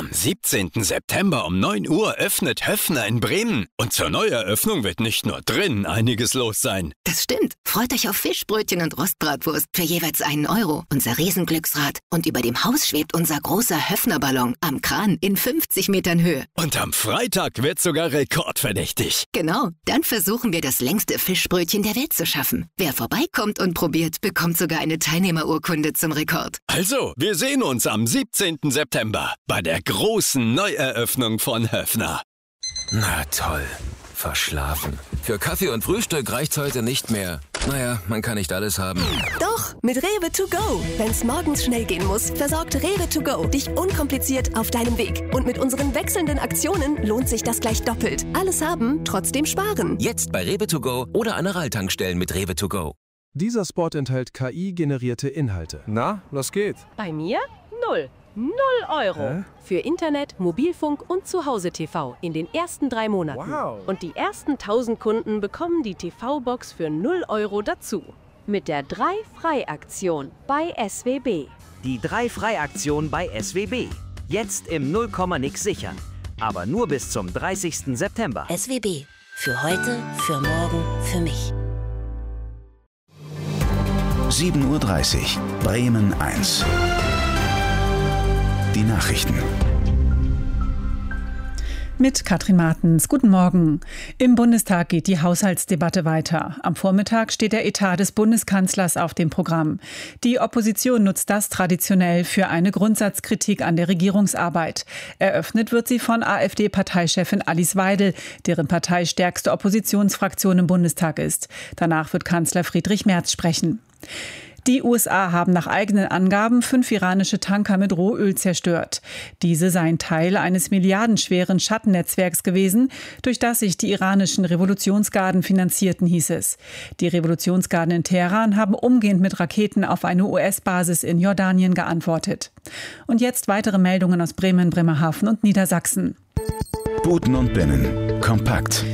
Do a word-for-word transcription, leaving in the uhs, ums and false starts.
Am siebzehnten September um neun Uhr öffnet Höffner in Bremen. Und zur Neueröffnung wird nicht nur drinnen einiges los sein. Das stimmt. Freut euch auf Fischbrötchen und Rostbratwurst für jeweils einen Euro. Unser Riesenglücksrad. Und über dem Haus schwebt unser großer Höffner-Ballon am Kran in fünfzig Metern Höhe. Und am Freitag wird sogar rekordverdächtig. Genau. Dann versuchen wir, das längste Fischbrötchen der Welt zu schaffen. Wer vorbeikommt und probiert, bekommt sogar eine Teilnehmerurkunde zum Rekord. Also, wir sehen uns am siebzehnten September bei der großen Neueröffnung von Höffner. Na toll. Verschlafen. Für Kaffee und Frühstück reicht's heute nicht mehr. Naja, man kann nicht alles haben. Doch, mit Rewe to go. Wenn's morgens schnell gehen muss, versorgt Rewe to go dich unkompliziert auf deinem Weg. Und mit unseren wechselnden Aktionen lohnt sich das gleich doppelt. Alles haben, trotzdem sparen. Jetzt bei Rewe to go oder Aral-Tankstellen mit Rewe to go. Dieser Spot enthält K I-generierte Inhalte. Na, was geht? Bei mir null. Null Euro. Hä? Für Internet, Mobilfunk und Zuhause-T V in den ersten drei Monaten. Wow. Und die ersten tausend Kunden bekommen die T V-Box für null Euro dazu. Mit der drei Frei Aktion bei S W B. Die drei Frei Aktion bei S W B. Jetzt im null Komma nix sichern. Aber nur bis zum dreißigsten September. S W B. Für heute, für morgen, für mich. sieben Uhr dreißig. Bremen eins. Die Nachrichten. Mit Katrin Martens. Guten Morgen. Im Bundestag geht die Haushaltsdebatte weiter. Am Vormittag steht der Etat des Bundeskanzlers auf dem Programm. Die Opposition nutzt das traditionell für eine Grundsatzkritik an der Regierungsarbeit. Eröffnet wird sie von AfD-Parteichefin Alice Weidel, deren Partei stärkste Oppositionsfraktion im Bundestag ist. Danach wird Kanzler Friedrich Merz sprechen. Die U S A haben nach eigenen Angaben fünf iranische Tanker mit Rohöl zerstört. Diese seien Teil eines milliardenschweren Schattennetzwerks gewesen, durch das sich die iranischen Revolutionsgarden finanzierten, hieß es. Die Revolutionsgarden in Teheran haben umgehend mit Raketen auf eine U S-Basis in Jordanien geantwortet. Und jetzt weitere Meldungen aus Bremen, Bremerhaven und Niedersachsen. Buten und Binnen. Kompakt.